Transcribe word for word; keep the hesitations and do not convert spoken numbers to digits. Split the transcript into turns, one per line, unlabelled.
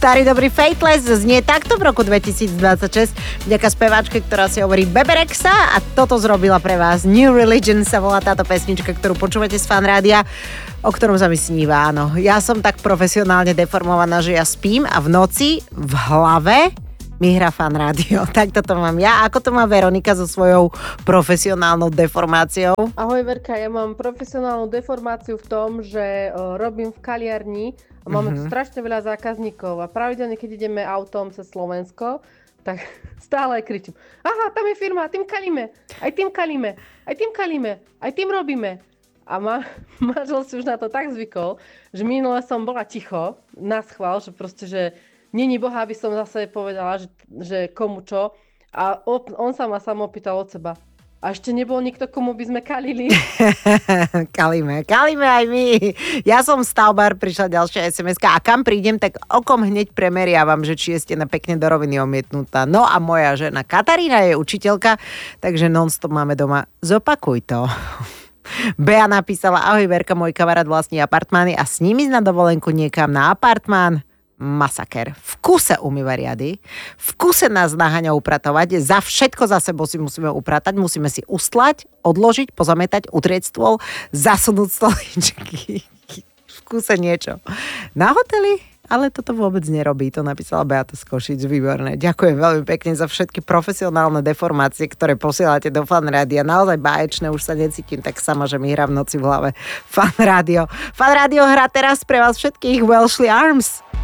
Starý dobrý Fateless znie takto v roku dvetisícdvadsaťšesť vďaka speváčke, ktorá si hovorí Bebe Rexha a toto zrobila pre vás. New Religion sa volá táto pesnička, ktorú počúvate z Fan Rádia, o ktorom sa mi sníva, áno. Ja som tak profesionálne deformovaná, že ja spím a v noci v hlave mi hrá Fan Rádio. Tak toto mám ja. Ako to má Veronika so svojou profesionálnou deformáciou?
Ahoj Verka, ja mám profesionálnu deformáciu v tom, že o, robím v kaliarni a máme mm-hmm. tu strašne veľa zákazníkov a pravidelne, keď ideme autom cez Slovensko, tak stále kričím. Aha, tam je firma, tým kalíme, aj tým kalíme, aj tým kalíme, aj tým robíme. A ma, manžel si už na to tak zvykol, že minule som bola ticho, naschvál, že proste, že není Boha, aby som zase povedala, že, že komu čo. A on sa ma sám opýtal od seba. A ešte nebol nikto, komu by sme kalili.
kalíme, kalíme aj my. Ja som stavbár, prišla ďalšia es em eska a kam prídem, tak okom hneď premeriavam, že či je stena pekne do roviny omietnutá. No a moja žena Katarína je učiteľka, takže non-stop máme doma. Zopakuj to. Bea napísala, ahoj Verka, môj kamarát vlastní apartmány a s nimi na dovolenku niekam na apartmán. Masaker. V kuse umýva riady, v kuse nás naháňa upratovať, za všetko za sebou si musíme upratať, musíme si ustlať, odložiť, pozametať, utrieť stôl, zasunúť stoličky. V kuse niečo. Na hoteli? Ale toto vôbec nerobí, to napísala Beata z Košic, výborné. Ďakujem veľmi pekne za všetky profesionálne deformácie, ktoré posielate do Fan Rádia. Naozaj báječné, už sa necítim tak sama, že mi hrá v noci v hlave Fan Rádio. Fan Rádio hrá teraz pre vás všetkých Welshly Arms.